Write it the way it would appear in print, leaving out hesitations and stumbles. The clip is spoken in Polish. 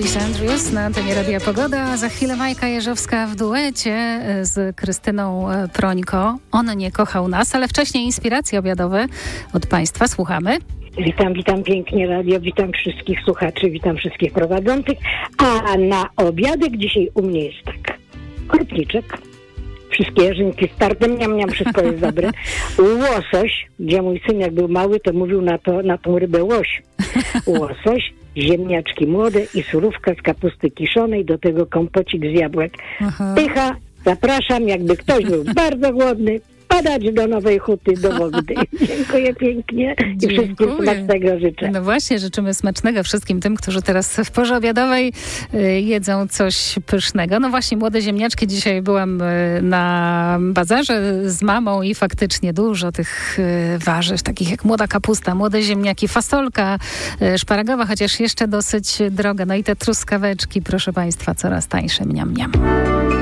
Curtis Andrews na antenie Radia Pogoda. Za chwilę Majka Jeżowska w duecie z Krystyną Prońko. On nie kochał nas, ale wcześniej inspiracje obiadowe od Państwa. Słuchamy. Witam pięknie radio, witam wszystkich słuchaczy, witam wszystkich prowadzących. A na obiadek dzisiaj u mnie jest tak. Krupniczek, wszystkie jarzynki z tartem, miam, wszystko jest dobre. Łosoś, gdzie mój syn jak był mały, to mówił na tą rybę łoś. Łosoś, ziemniaczki młode i surówka z kapusty kiszonej, do tego kompocik z jabłek. Pycha, zapraszam, jakby ktoś był bardzo głodny, padać do Nowej Huty, do Wogdy. Dziękuję pięknie i wszystkim smacznego życzę. No właśnie, życzymy smacznego wszystkim tym, którzy teraz w porze obiadowej jedzą coś pysznego. No właśnie, młode ziemniaczki. Dzisiaj byłam na bazarze z mamą i faktycznie dużo tych warzyw, takich jak młoda kapusta, młode ziemniaki, fasolka szparagowa, chociaż jeszcze dosyć droga. No i te truskaweczki, proszę Państwa, coraz tańsze. Mniam, mniam.